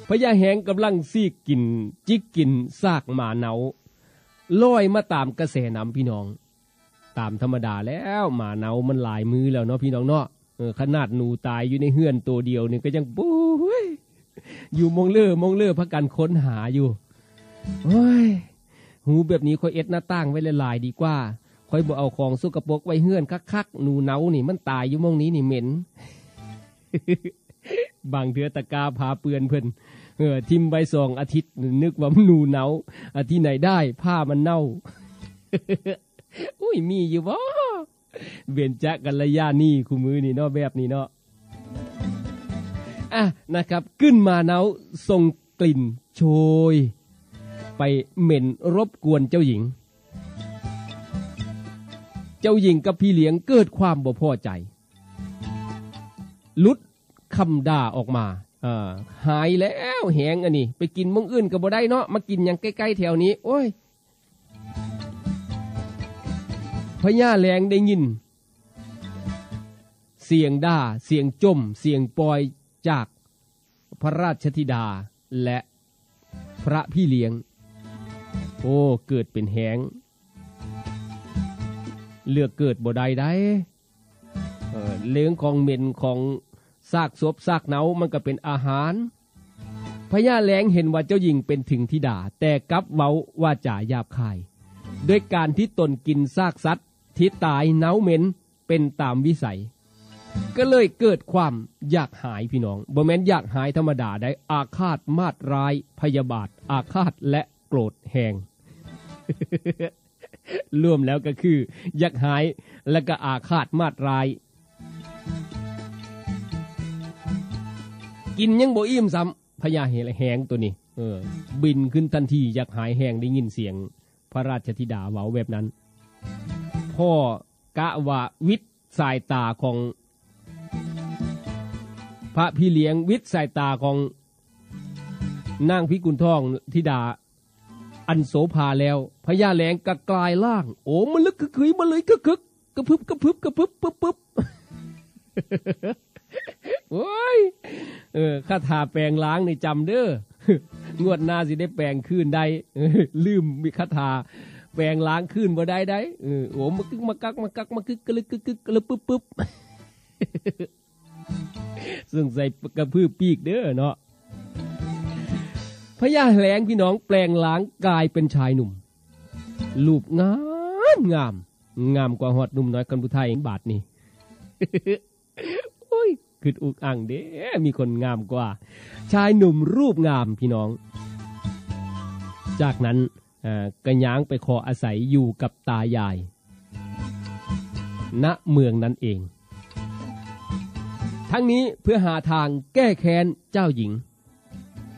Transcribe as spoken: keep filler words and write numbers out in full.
พญาแหงกำลังซีกกินจิกกินซากหมาเนาลอยมาตามกระแสน้ำพี่น้องตามธรรมดาแล้วหมาเนามันหลายมือแล้วเนาะพี่น้องเนาะเออขนาดหนูตายอยู่ในเฮือนตัวเดียวนี่ก็ยังปุ้ยอยู่มองเล่อมองเล่อพักกันค้นหาอยู่โอ้ยหูแบบนี้ค่อยเอ็ดหน้าต่างไว้หลายๆดีกว่าค่อยบ่เอาของสกปรกไว้เฮือนคักๆหนูเนานี่มันตายอยู่มองนี้นี่เหม็น บางเทื่อตะกาพาเปื้อนเพิ่นเออทิ่มไว้สองอาทิตย์นึกว่าหนูเนาอาทิตย์ไหนได้ผ้ามันเน่า อุ้ยมีอยู่บ่เบญจกัลยาณีคู่มือนี่เนาะแบบนี้เนาะอ่ะนะครับขึ้นมาเนาส่งกลิ่นโชยไปเหม็นรบกวนเจ้าหญิงเจ้าหญิงกับพี่เลี้ยงเกิดความบ่พอใจลุดคำด่าออกมาอ่าหายแล้วแหงอันนี้ไปกินมื้ออื่นก็บ่ได้เนาะมากินอย่างใกล้ๆแถวนี้โอ้ยพญาแลงได้ยินเสียงด่าเสียงจมเสียงปล่อยจากพระราชธิดาและพระพี่เลี้ยงโอ้เกิดเป็นแหงเลือกเกิดบ่ได้ได้เออเลี้ยงของเหม็นของซากศพซากเนามันก็เป็นอาหารพญาแลงเห็นว่าเจ้าหญิงเป็นถึงธิดาแต่กลับเว้าว่าจ่าหยาบคายด้วยการที่ตนกินซากสัตว์ที่ตายเน่าเหม็นเป็นตามวิสัยก็เลยเกิดความอยากหายพี่น้องบ่แม่นอยากหายธรรมดาได้อาฆาตมาตร้ายพยาบาทอาฆาตและโกรธแหง รวมแล้วก็คืออยากหายและก็อาฆาตมาตร้ายกินยังบ่อิ่มซ้ำพญาแหงตัวนี้เออบินขึ้นทันทีอยากหายแหงได้ยินเสียงพระราชธิดาเว้าแบบนั้นพ่อกะว่าวิทย์สายตาของพระพี่เลี้ยงวิทย์สายตาของนางพิกุลทองธิดาอันโสภาแล้วพญาแลงก็กลายร่างโอ้มันลึกคึกๆมาเลยคึกๆกระพึบกระพึบกระพึบปึ๊บปึ๊บ โอ้ยเออคาถาแปลงล้างนี่จำเด้องวดหน้าสิได้แปลงคืนได้ลืมมีคาถาแปลงล้างคืนบ่ได้ได้เออโอ้มากึกมากักมากักมากึกกะลึกกึกกึกกะลึปึ๊บปึ๊บซึ่งใส่กระพือปีกเด้อเนาะพญาแหลงพี่น้องแปลงล้างกายเป็นชายหนุ่มรูปงามงามงามกว่าฮอดหนุ่มน้อยคนผู้ไทยบาทนี่ โอ้ยคืออุกอังเด้มีคนงามกว่าชายหนุ่มรูปงามพี่น้องจากนั้นก็ย้างไปขออาศัยอยู่กับตายายณเมืองนั้นเองทั้งนี้เพื่อหาทางแก้แค้นเจ้าหญิง